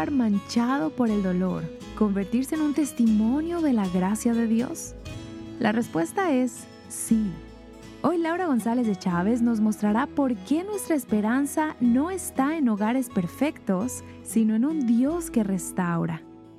hogar manchado por el dolor convertirse en un testimonio de la gracia de Dios? La respuesta es sí. Hoy Laura González de Chávez nos mostrará por qué nuestra esperanza no está en hogares perfectos, sino en un Dios que restaura.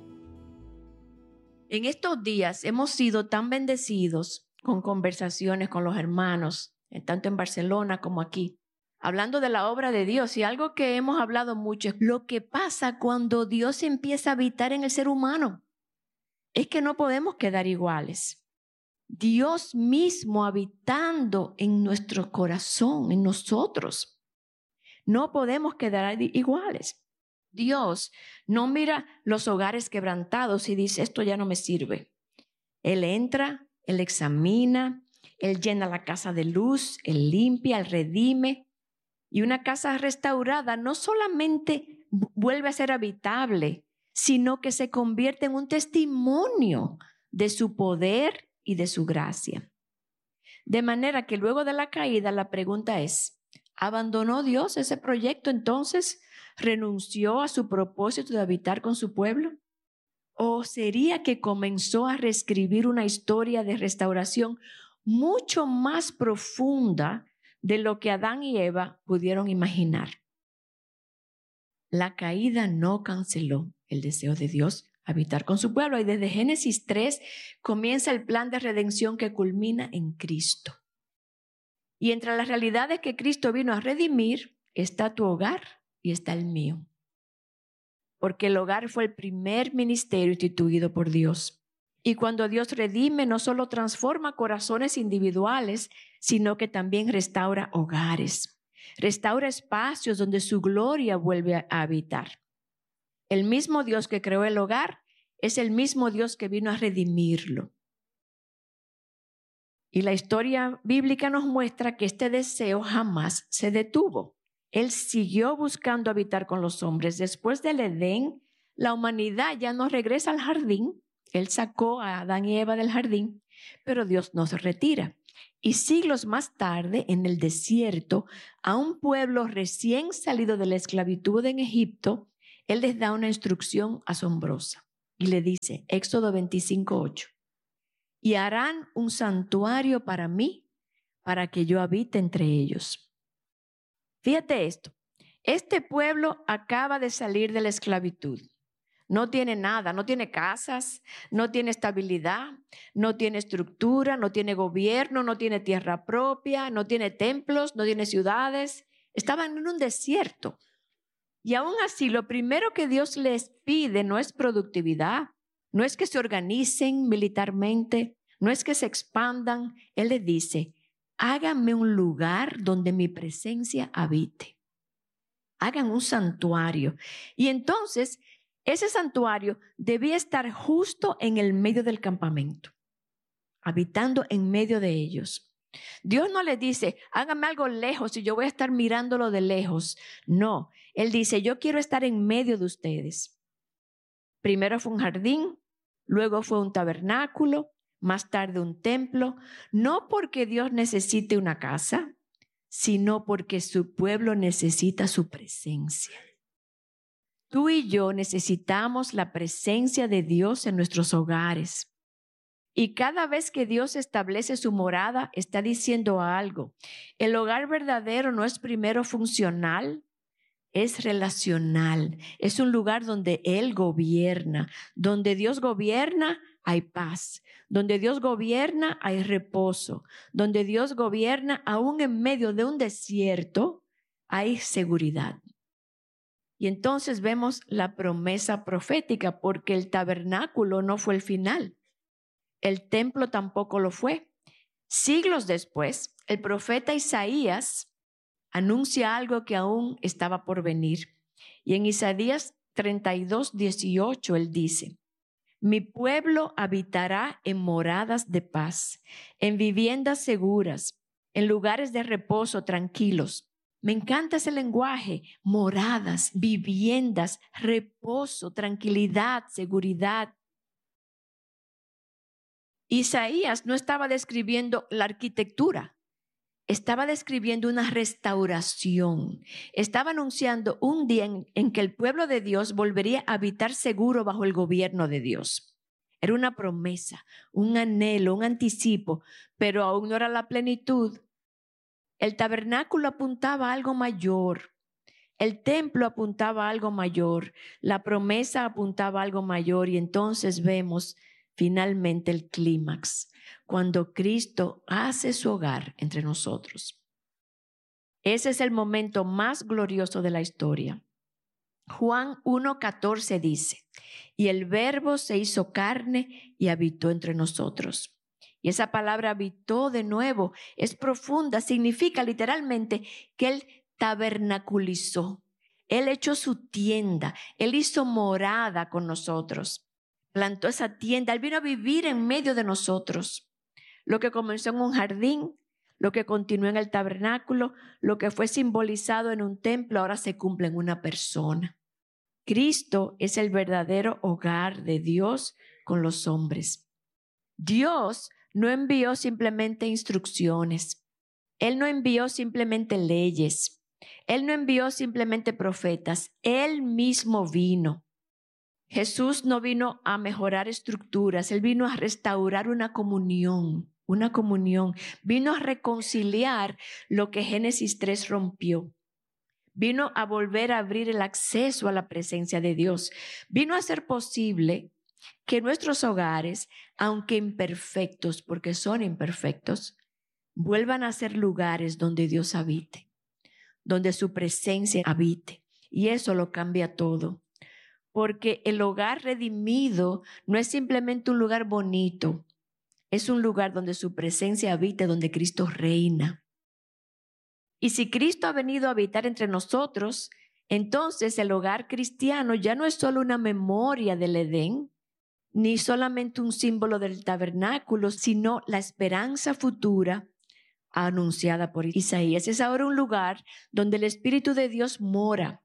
En estos días hemos sido tan bendecidos con conversaciones con los hermanos, tanto en Barcelona como aquí, hablando de la obra de Dios. Y algo que hemos hablado mucho es lo que pasa cuando Dios empieza a habitar en el ser humano. Es que no podemos quedar iguales. Dios mismo habitando en nuestro corazón, en nosotros. No podemos quedar iguales. Dios no mira los hogares quebrantados y dice, esto ya no me sirve. Él entra, Él examina, Él llena la casa de luz, Él limpia, Él redime. Y una casa restaurada no solamente vuelve a ser habitable, sino que se convierte en un testimonio de su poder y de su gracia. De manera que luego de la caída la pregunta es, ¿abandonó Dios ese proyecto entonces? ¿Renunció a su propósito de habitar con su pueblo? ¿O sería que comenzó a reescribir una historia de restauración mucho más profunda de lo que Adán y Eva pudieron imaginar? La caída no canceló el deseo de Dios habitar con su pueblo, y desde Génesis 3 comienza el plan de redención que culmina en Cristo. Y entre las realidades que Cristo vino a redimir está tu hogar y está el mío. Porque el hogar fue el primer ministerio instituido por Dios. Y cuando Dios redime, no solo transforma corazones individuales, sino que también restaura hogares. Restaura espacios donde su gloria vuelve a habitar. El mismo Dios que creó el hogar es el mismo Dios que vino a redimirlo. Y la historia bíblica nos muestra que este deseo jamás se detuvo. Él siguió buscando habitar con los hombres. Después del Edén, la humanidad ya no regresa al jardín. Él sacó a Adán y Eva del jardín, pero Dios no se retira. Y siglos más tarde, en el desierto, a un pueblo recién salido de la esclavitud en Egipto, Él les da una instrucción asombrosa. Y le dice, Éxodo 25:8, y harán un santuario para mí, para que yo habite entre ellos. Fíjate esto, este pueblo acaba de salir de la esclavitud. No tiene nada, no tiene casas, no tiene estabilidad, no tiene estructura, no tiene gobierno, no tiene tierra propia, no tiene templos, no tiene ciudades. Estaban en un desierto. Y aún así, lo primero que Dios les pide no es productividad, no es que se organicen militarmente, no es que se expandan. Él les dice, háganme un lugar donde mi presencia habite. Hagan un santuario. Y entonces, ese santuario debía estar justo en el medio del campamento, habitando en medio de ellos. Dios no les dice, hágame algo lejos y yo voy a estar mirándolo de lejos. No, Él dice, yo quiero estar en medio de ustedes. Primero fue un jardín, luego fue un tabernáculo, más tarde un templo. No porque Dios necesite una casa, sino porque su pueblo necesita su presencia. Tú y yo necesitamos la presencia de Dios en nuestros hogares. Y cada vez que Dios establece su morada, está diciendo algo. El hogar verdadero no es primero funcional, es relacional. Es un lugar donde Él gobierna. Donde Dios gobierna, hay paz. Donde Dios gobierna, hay reposo. Donde Dios gobierna, aún en medio de un desierto, hay seguridad. Y entonces vemos la promesa profética, porque el tabernáculo no fue el final. El templo tampoco lo fue. Siglos después, el profeta Isaías anuncia algo que aún estaba por venir. Y en Isaías 32:18 él dice, mi pueblo habitará en moradas de paz, en viviendas seguras, en lugares de reposo tranquilos. Me encanta ese lenguaje, moradas, viviendas, reposo, tranquilidad, seguridad. Isaías no estaba describiendo la arquitectura, estaba describiendo una restauración. Estaba anunciando un día en que el pueblo de Dios volvería a habitar seguro bajo el gobierno de Dios. Era una promesa, un anhelo, un anticipo, pero aún no era la plenitud. El tabernáculo apuntaba a algo mayor. El templo apuntaba a algo mayor. La promesa apuntaba a algo mayor. Y entonces vemos finalmente el clímax, cuando Cristo hace su hogar entre nosotros. Ese es el momento más glorioso de la historia. Juan 1:14 dice, y el Verbo se hizo carne y habitó entre nosotros. Y esa palabra habitó de nuevo es profunda, significa literalmente que Él tabernaculizó. Él echó su tienda, Él hizo morada con nosotros. Plantó esa tienda, Él vino a vivir en medio de nosotros. Lo que comenzó en un jardín, lo que continuó en el tabernáculo, lo que fue simbolizado en un templo, ahora se cumple en una persona. Cristo es el verdadero hogar de Dios con los hombres. Dios no envió simplemente instrucciones. Él no envió simplemente leyes. Él no envió simplemente profetas. Él mismo vino. Jesús no vino a mejorar estructuras. Él vino a restaurar una comunión. Vino a reconciliar lo que Génesis 3 rompió. Vino a volver a abrir el acceso a la presencia de Dios. Vino a hacer posible que nuestros hogares, aunque imperfectos, porque son imperfectos, vuelvan a ser lugares donde Dios habite, donde su presencia habite. Y eso lo cambia todo. Porque el hogar redimido no es simplemente un lugar bonito, es un lugar donde su presencia habita, donde Cristo reina. Y si Cristo ha venido a habitar entre nosotros, entonces el hogar cristiano ya no es solo una memoria del Edén, ni solamente un símbolo del tabernáculo, sino la esperanza futura anunciada por Isaías. Es ahora un lugar donde el Espíritu de Dios mora.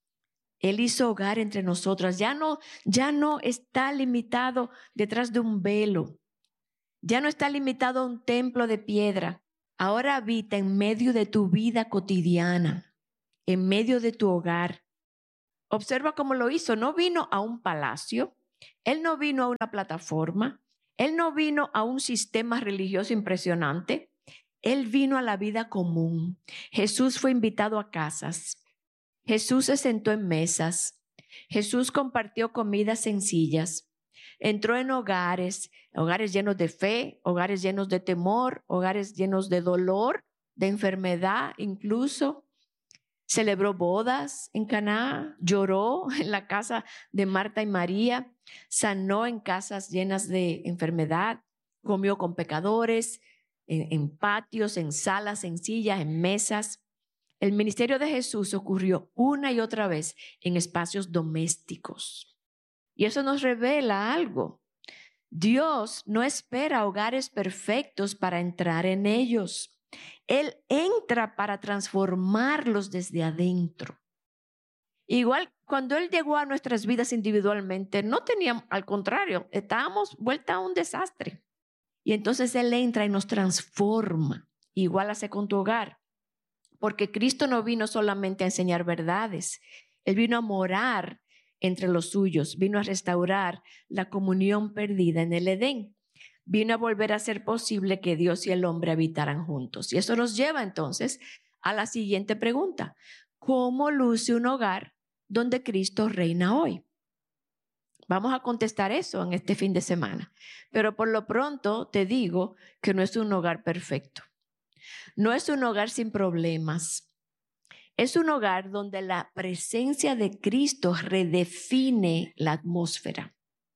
Él hizo hogar entre nosotros. Ya no está limitado detrás de un velo. Ya no está limitado a un templo de piedra. Ahora habita en medio de tu vida cotidiana, en medio de tu hogar. Observa cómo lo hizo. No vino a un palacio. Él no vino a una plataforma. Él no vino a un sistema religioso impresionante. Él vino a la vida común. Jesús fue invitado a casas. Jesús se sentó en mesas. Jesús compartió comidas sencillas. Entró en hogares llenos de fe, hogares llenos de temor, hogares llenos de dolor, de enfermedad incluso. Celebró bodas en Caná, lloró en la casa de Marta y María, sanó en casas llenas de enfermedad, comió con pecadores, en patios, en salas sencillas, en mesas. El ministerio de Jesús ocurrió una y otra vez en espacios domésticos. Y eso nos revela algo. Dios no espera hogares perfectos para entrar en ellos. Él entra para transformarlos desde adentro. Igual cuando Él llegó a nuestras vidas individualmente, no teníamos, al contrario, estábamos vuelta a un desastre. Y entonces Él entra y nos transforma. Igual hace con tu hogar. Porque Cristo no vino solamente a enseñar verdades. Él vino a morar entre los suyos. Vino a restaurar la comunión perdida en el Edén. Vino a volver a hacer posible que Dios y el hombre habitaran juntos. Y eso nos lleva entonces a la siguiente pregunta. ¿Cómo luce un hogar donde Cristo reina hoy? Vamos a contestar eso en este fin de semana. Pero por lo pronto te digo que no es un hogar perfecto. No es un hogar sin problemas. Es un hogar donde la presencia de Cristo redefine la atmósfera.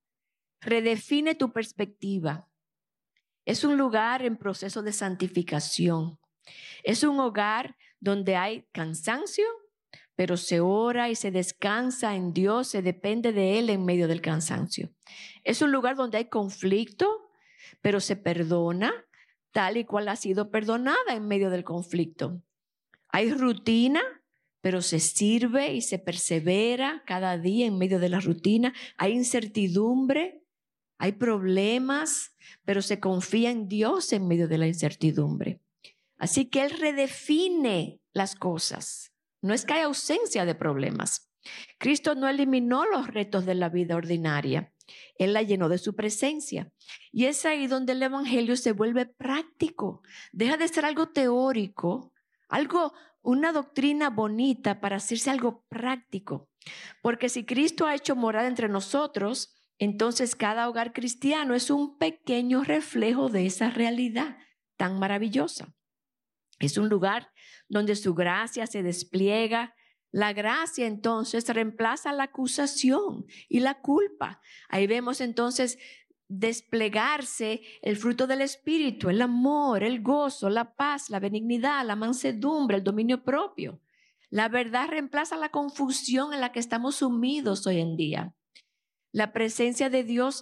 Redefine tu perspectiva. Es un lugar en proceso de santificación. Es un hogar donde hay cansancio, pero se ora y se descansa en Dios, se depende de Él en medio del cansancio. Es un lugar donde hay conflicto, pero se perdona tal y cual ha sido perdonada en medio del conflicto. Hay rutina, pero se sirve y se persevera cada día en medio de la rutina. Hay incertidumbre, hay problemas, pero se confía en Dios en medio de la incertidumbre. Así que Él redefine las cosas. No es que haya ausencia de problemas. Cristo no eliminó los retos de la vida ordinaria. Él la llenó de su presencia. Y es ahí donde el evangelio se vuelve práctico. Deja de ser algo teórico, una doctrina bonita para hacerse algo práctico. Porque si Cristo ha hecho morada entre nosotros, entonces cada hogar cristiano es un pequeño reflejo de esa realidad tan maravillosa. Es un lugar donde su gracia se despliega. La gracia entonces reemplaza la acusación y la culpa. Ahí vemos entonces desplegarse el fruto del Espíritu, el amor, el gozo, la paz, la benignidad, la mansedumbre, el dominio propio. La verdad reemplaza la confusión en la que estamos sumidos hoy en día. La presencia de Dios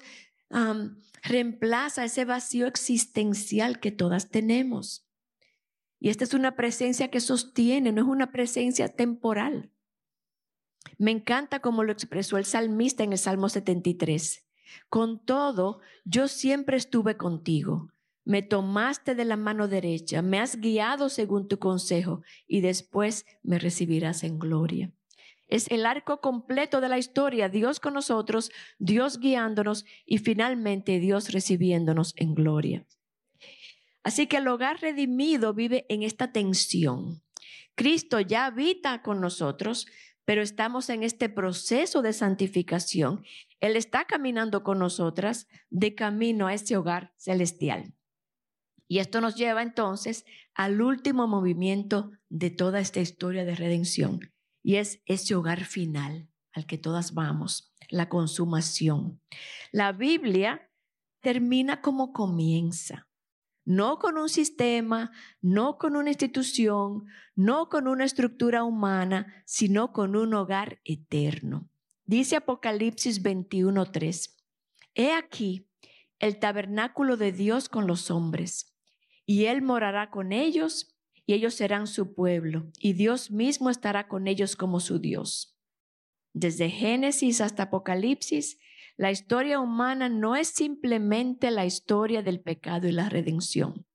reemplaza ese vacío existencial que todas tenemos. Y esta es una presencia que sostiene, no es una presencia temporal. Me encanta cómo lo expresó el salmista en el Salmo 73. Con todo, yo siempre estuve contigo. Me tomaste de la mano derecha, me has guiado según tu consejo y después me recibirás en gloria. Es el arco completo de la historia, Dios con nosotros, Dios guiándonos y finalmente Dios recibiéndonos en gloria. Así que el hogar redimido vive en esta tensión. Cristo ya habita con nosotros, pero estamos en este proceso de santificación. Él está caminando con nosotras de camino a ese hogar celestial. Y esto nos lleva entonces al último movimiento de toda esta historia de redención. Y es ese hogar final al que todas vamos, la consumación. La Biblia termina como comienza. No con un sistema, no con una institución, no con una estructura humana, sino con un hogar eterno. Dice Apocalipsis 21:3. He aquí el tabernáculo de Dios con los hombres, y Él morará con ellos, y ellos serán su pueblo, y Dios mismo estará con ellos como su Dios. Desde Génesis hasta Apocalipsis, la historia humana no es simplemente la historia del pecado y la redención.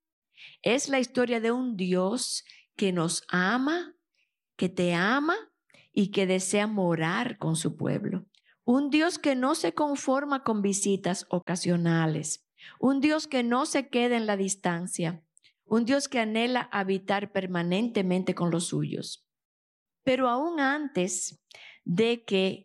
Es la historia de un Dios que nos ama, que te ama y que desea morar con su pueblo. Un Dios que no se conforma con visitas ocasionales. Un Dios que no se queda en la distancia. Un Dios que anhela habitar permanentemente con los suyos. Pero aún antes de que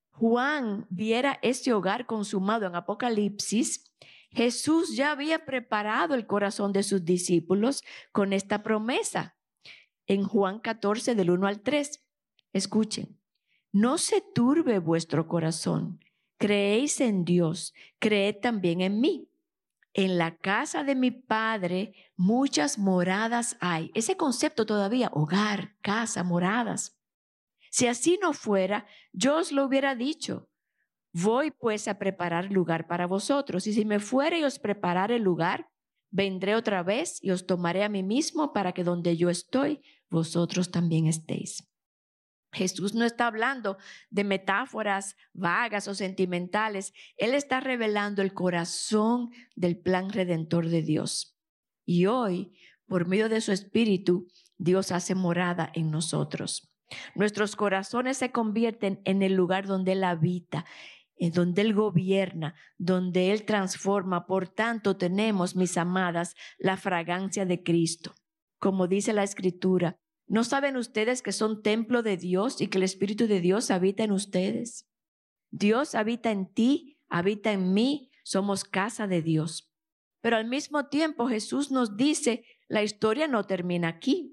Juan viera este hogar consumado en Apocalipsis, Jesús ya había preparado el corazón de sus discípulos con esta promesa. En Juan 14, del 1 al 3, escuchen. No se turbe vuestro corazón. Creéis en Dios, creed también en mí. En la casa de mi Padre muchas moradas hay. Ese concepto todavía, hogar, casa, moradas. Si así no fuera, yo os lo hubiera dicho. Voy pues a preparar lugar para vosotros. Y si me fuere y os preparare el lugar, vendré otra vez y os tomaré a mí mismo para que donde yo estoy, vosotros también estéis. Jesús no está hablando de metáforas vagas o sentimentales. Él está revelando el corazón del plan redentor de Dios. Y hoy, por medio de su Espíritu, Dios hace morada en nosotros. Nuestros corazones se convierten en el lugar donde Él habita, donde Él gobierna, donde Él transforma. Por tanto, tenemos, mis amadas, la fragancia de Cristo. Como dice la Escritura, ¿no saben ustedes que son templo de Dios y que el Espíritu de Dios habita en ustedes? Dios habita en ti, habita en mí, somos casa de Dios. Pero al mismo tiempo Jesús nos dice, la historia no termina aquí.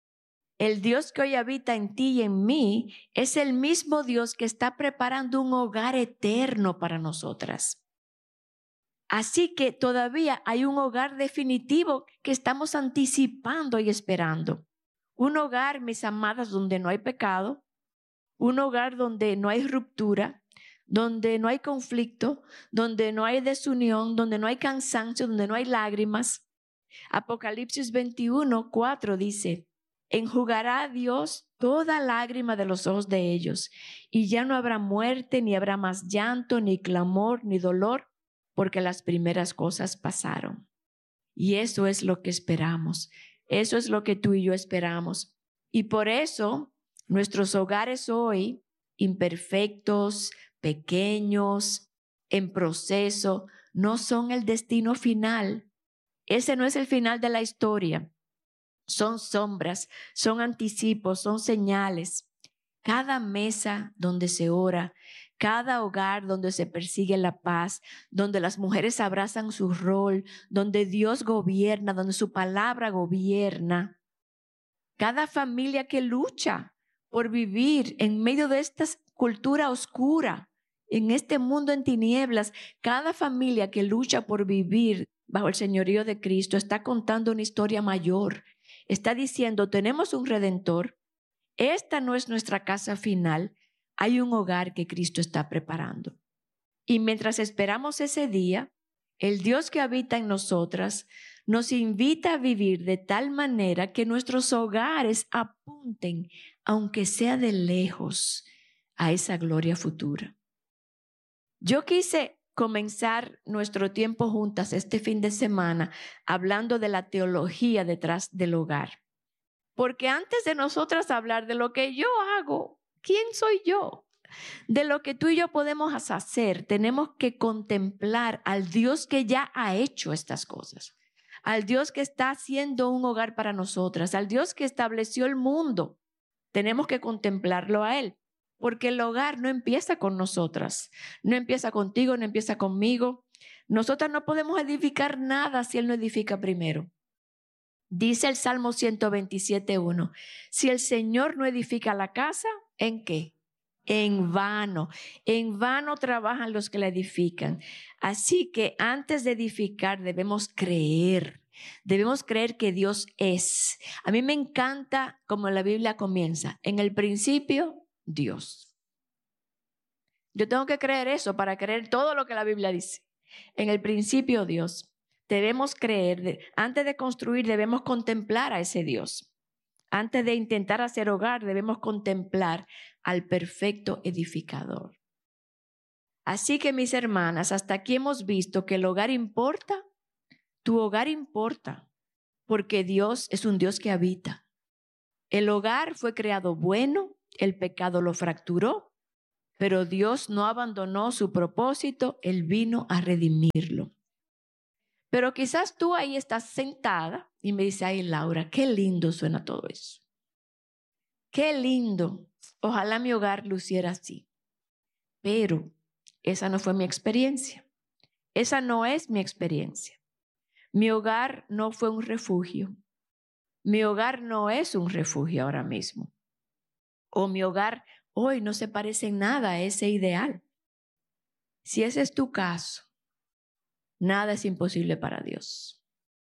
El Dios que hoy habita en ti y en mí es el mismo Dios que está preparando un hogar eterno para nosotras. Así que todavía hay un hogar definitivo que estamos anticipando y esperando. Un hogar, mis amadas, donde no hay pecado. Un hogar donde no hay ruptura, donde no hay conflicto, donde no hay desunión, donde no hay cansancio, donde no hay lágrimas. Apocalipsis 21:4 dice, enjugará Dios toda lágrima de los ojos de ellos, y ya no habrá muerte, ni habrá más llanto, ni clamor, ni dolor, porque las primeras cosas pasaron. Y eso es lo que esperamos. Eso es lo que tú y yo esperamos. Y por eso nuestros hogares hoy, imperfectos, pequeños, en proceso, no son el destino final. Ese no es el final de la historia. Son sombras, son anticipos, son señales. Cada mesa donde se ora, cada hogar donde se persigue la paz, donde las mujeres abrazan su rol, donde Dios gobierna, donde su palabra gobierna. Cada familia que lucha por vivir en medio de esta cultura oscura, en este mundo en tinieblas, cada familia que lucha por vivir bajo el señorío de Cristo está contando una historia mayor. Está diciendo, tenemos un Redentor, esta no es nuestra casa final, hay un hogar que Cristo está preparando. Y mientras esperamos ese día, el Dios que habita en nosotras nos invita a vivir de tal manera que nuestros hogares apunten, aunque sea de lejos, a esa gloria futura. Yo quise comenzar nuestro tiempo juntas este fin de semana hablando de la teología detrás del hogar. Porque antes de nosotras hablar de lo que yo hago, ¿quién soy yo? De lo que tú y yo podemos hacer, tenemos que contemplar al Dios que ya ha hecho estas cosas, al Dios que está haciendo un hogar para nosotras, al Dios que estableció el mundo. Tenemos que contemplarlo a Él, porque el hogar no empieza con nosotras, no empieza contigo, no empieza conmigo. Nosotras no podemos edificar nada si Él no edifica primero. Dice el Salmo 127:1, si el Señor no edifica la casa, ¿en qué? En vano trabajan los que la edifican. Así que antes de edificar debemos creer que Dios es. A mí me encanta como la Biblia comienza, en el principio, Dios. Yo tengo que creer eso para creer todo lo que la Biblia dice. En el principio, Dios. Debemos creer, antes de construir debemos contemplar a ese Dios. Antes de intentar hacer hogar debemos contemplar al perfecto edificador. Así que mis hermanas, hasta aquí hemos visto que el hogar importa, tu hogar importa, porque Dios es un Dios que habita. El hogar fue creado bueno, el pecado lo fracturó, pero Dios no abandonó su propósito, Él vino a redimirlo. Pero quizás tú ahí estás sentada y me dices, ay Laura, qué lindo suena todo eso. Qué lindo. Ojalá mi hogar luciera así. Pero esa no fue mi experiencia. Esa no es mi experiencia. Mi hogar no fue un refugio. Mi hogar no es un refugio ahora mismo. O mi hogar hoy no se parece en nada a ese ideal. Si ese es tu caso, nada es imposible para Dios.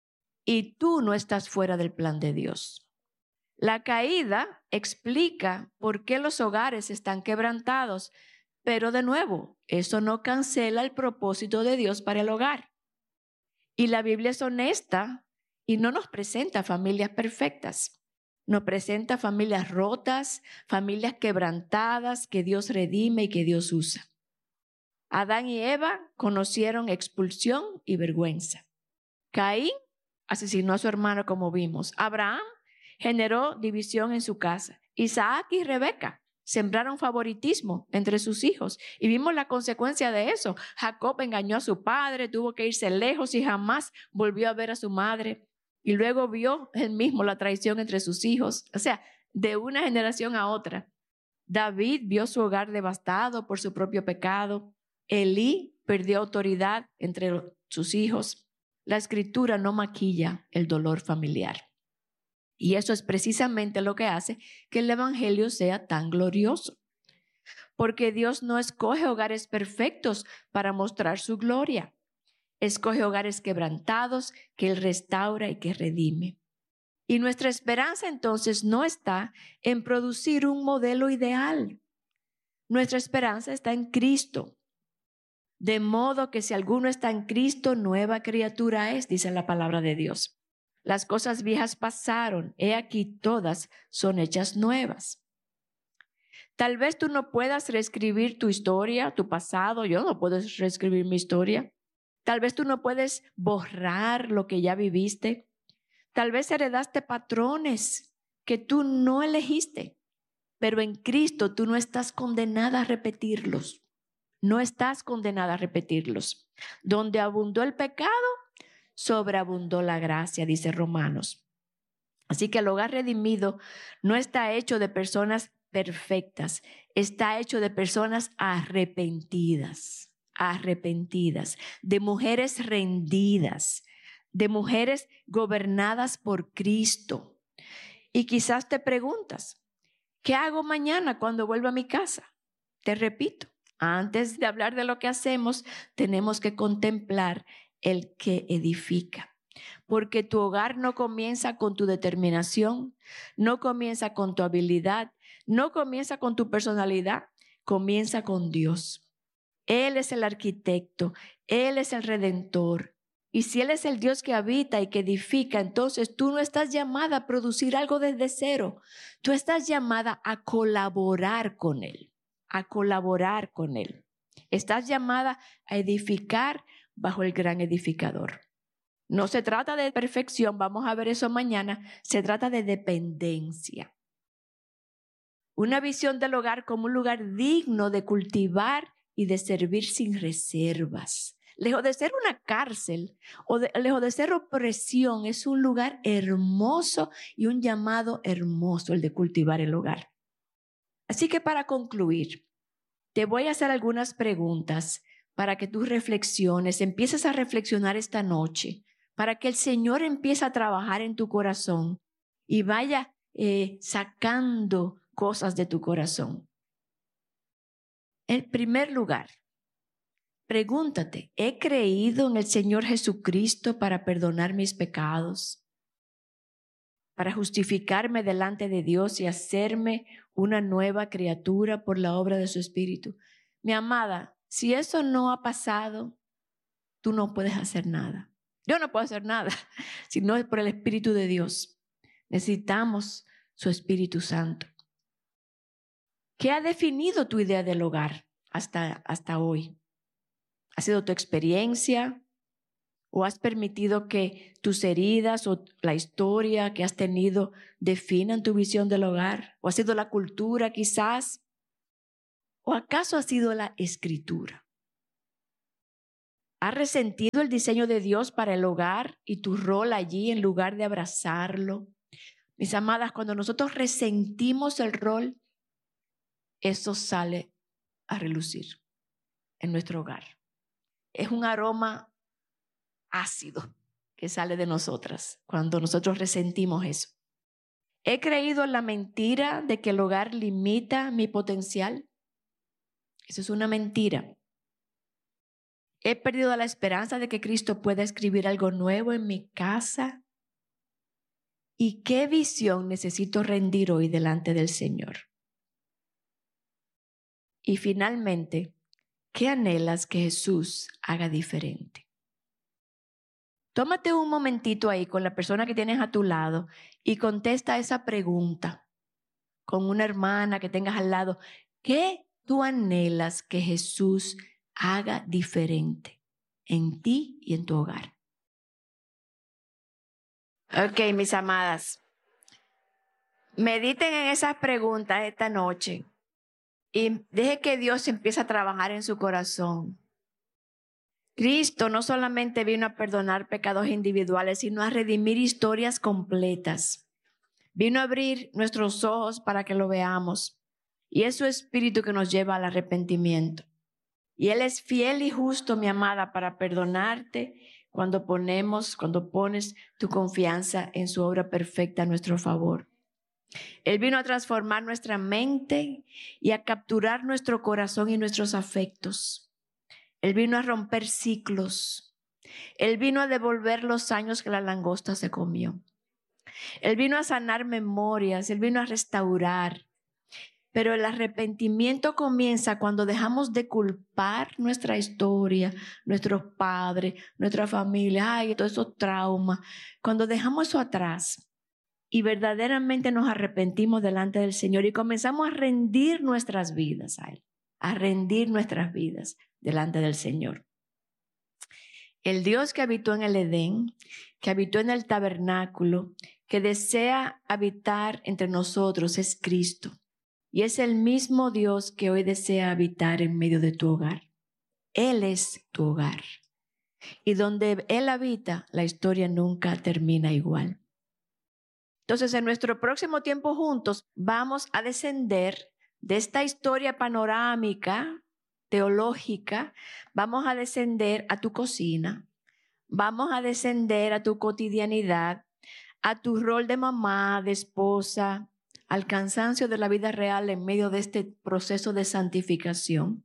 Y tú no estás fuera del plan de Dios. La caída explica por qué los hogares están quebrantados, pero de nuevo, eso no cancela el propósito de Dios para el hogar. Y la Biblia es honesta y no nos presenta familias perfectas. Nos presenta familias rotas, familias quebrantadas que Dios redime y que Dios usa. Adán y Eva conocieron expulsión y vergüenza. Caín asesinó a su hermano, como vimos. Abraham generó división en su casa. Isaac y Rebeca sembraron favoritismo entre sus hijos y vimos la consecuencia de eso. Jacob engañó a su padre, tuvo que irse lejos y jamás volvió a ver a su madre. Y luego vio él mismo la traición entre sus hijos. O sea, de una generación a otra. David vio su hogar devastado por su propio pecado. Elí perdió autoridad entre sus hijos. La escritura no maquilla el dolor familiar. Y eso es precisamente lo que hace que el evangelio sea tan glorioso. Porque Dios no escoge hogares perfectos para mostrar su gloria. Escoge hogares quebrantados que Él restaura y que redime. Y nuestra esperanza entonces no está en producir un modelo ideal. Nuestra esperanza está en Cristo. De modo que si alguno está en Cristo, nueva criatura es, dice la palabra de Dios. Las cosas viejas pasaron, he aquí todas son hechas nuevas. Tal vez tú no puedas reescribir tu historia, tu pasado. Yo no puedo reescribir mi historia. Tal vez tú no puedes borrar lo que ya viviste. Tal vez heredaste patrones que tú no elegiste, pero en Cristo tú no estás condenada a repetirlos. No estás condenada a repetirlos. Donde abundó el pecado, sobreabundó la gracia, dice Romanos. Así que el hogar redimido no está hecho de personas perfectas, está hecho de personas arrepentidas, de mujeres rendidas, de mujeres gobernadas por Cristo. Y quizás te preguntas, ¿qué hago mañana cuando vuelva a mi casa? Te repito, antes de hablar de lo que hacemos, tenemos que contemplar el que edifica. Porque tu hogar no comienza con tu determinación, no comienza con tu habilidad, no comienza con tu personalidad, comienza con Dios. Él es el arquitecto, Él es el redentor. Y si Él es el Dios que habita y que edifica, entonces tú no estás llamada a producir algo desde cero. Tú estás llamada a colaborar con Él, Estás llamada a edificar bajo el gran edificador. No se trata de perfección, vamos a ver eso mañana, se trata de dependencia. Una visión del hogar como un lugar digno de cultivar y de servir sin reservas. Lejos de ser una cárcel o lejos de ser opresión, es un lugar hermoso y un llamado hermoso el de cultivar el hogar. Así que para concluir, te voy a hacer algunas preguntas para que tú reflexiones, empieces a reflexionar esta noche, para que el Señor empiece a trabajar en tu corazón y vaya sacando cosas de tu corazón. En primer lugar, pregúntate, ¿he creído en el Señor Jesucristo para perdonar mis pecados? Para justificarme delante de Dios y hacerme una nueva criatura por la obra de su Espíritu. Mi amada, si eso no ha pasado, tú no puedes hacer nada. Yo no puedo hacer nada si no es por el Espíritu de Dios. Necesitamos su Espíritu Santo. ¿Qué ha definido tu idea del hogar hasta hoy? ¿Ha sido tu experiencia? ¿O has permitido que tus heridas o la historia que has tenido definan tu visión del hogar? ¿O ha sido la cultura quizás? ¿O acaso ha sido la escritura? ¿Has resentido el diseño de Dios para el hogar y tu rol allí en lugar de abrazarlo? Mis amadas, cuando nosotros resentimos el rol, eso sale a relucir en nuestro hogar. Es un aroma ácido que sale de nosotras cuando nosotros resentimos eso. ¿He creído en la mentira de que el hogar limita mi potencial? Eso es una mentira. ¿He perdido la esperanza de que Cristo pueda escribir algo nuevo en mi casa? ¿Y qué visión necesito rendir hoy delante del Señor? Y finalmente, ¿qué anhelas que Jesús haga diferente? Tómate un momentito ahí con la persona que tienes a tu lado y contesta esa pregunta con una hermana que tengas al lado. ¿Qué tú anhelas que Jesús haga diferente en ti y en tu hogar? Ok, mis amadas, mediten en esas preguntas esta noche y deje que Dios empiece a trabajar en su corazón. Cristo no solamente vino a perdonar pecados individuales, sino a redimir historias completas. Vino a abrir nuestros ojos para que lo veamos. Y es su Espíritu que nos lleva al arrepentimiento. Y Él es fiel y justo, mi amada, para perdonarte cuando pones tu confianza en su obra perfecta a nuestro favor. Él vino a transformar nuestra mente y a capturar nuestro corazón y nuestros afectos. Él vino a romper ciclos. Él vino a devolver los años que la langosta se comió. Él vino a sanar memorias. Él vino a restaurar. Pero el arrepentimiento comienza cuando dejamos de culpar nuestra historia, nuestros padres, nuestra familia, todos esos traumas. Cuando dejamos eso atrás y verdaderamente nos arrepentimos delante del Señor y comenzamos a rendir nuestras vidas a Él, a rendir nuestras vidas delante del Señor. El Dios que habitó en el Edén, que habitó en el tabernáculo, que desea habitar entre nosotros es Cristo. Y es el mismo Dios que hoy desea habitar en medio de tu hogar. Él es tu hogar. Y donde Él habita, la historia nunca termina igual. Entonces, en nuestro próximo tiempo juntos, vamos a descender de esta historia panorámica, teológica, vamos a descender a tu cocina, vamos a descender a tu cotidianidad, a tu rol de mamá, de esposa, al cansancio de la vida real en medio de este proceso de santificación.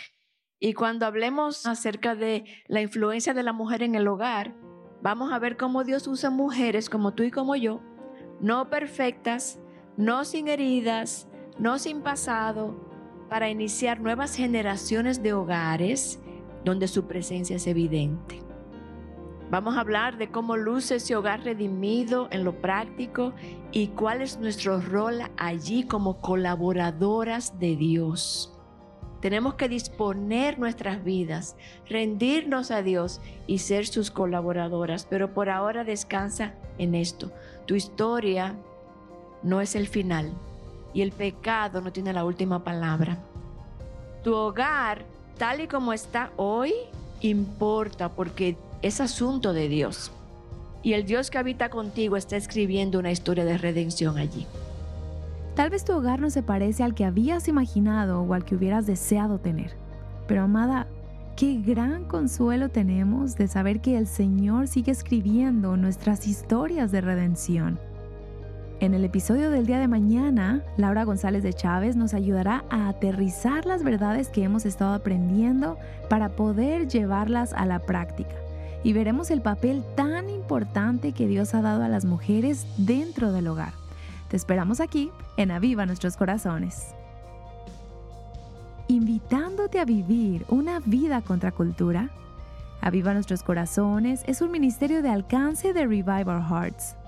Y cuando hablemos acerca de la influencia de la mujer en el hogar, vamos a ver cómo Dios usa mujeres como tú y como yo, no perfectas, no sin heridas, no sin pasado, para iniciar nuevas generaciones de hogares donde su presencia es evidente. Vamos a hablar de cómo luce ese hogar redimido en lo práctico y cuál es nuestro rol allí como colaboradoras de Dios. Tenemos que disponer nuestras vidas, rendirnos a Dios y ser sus colaboradoras. Pero por ahora descansa en esto. Tu historia no es el final y el pecado no tiene la última palabra. Tu hogar, tal y como está hoy, importa porque es asunto de Dios. Y el Dios que habita contigo está escribiendo una historia de redención allí. Tal vez tu hogar no se parece al que habías imaginado o al que hubieras deseado tener. Pero amada, qué gran consuelo tenemos de saber que el Señor sigue escribiendo nuestras historias de redención. En el episodio del día de mañana, Laura González de Chávez nos ayudará a aterrizar las verdades que hemos estado aprendiendo para poder llevarlas a la práctica. Y veremos el papel tan importante que Dios ha dado a las mujeres dentro del hogar. Te esperamos aquí en Aviva Nuestros Corazones. Invitándote a vivir una vida contracultura, Aviva Nuestros Corazones es un ministerio de alcance de Revive Our Hearts.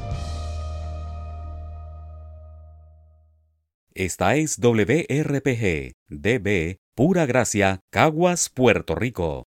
Esta es WRPG, DB, Pura Gracia, Caguas, Puerto Rico.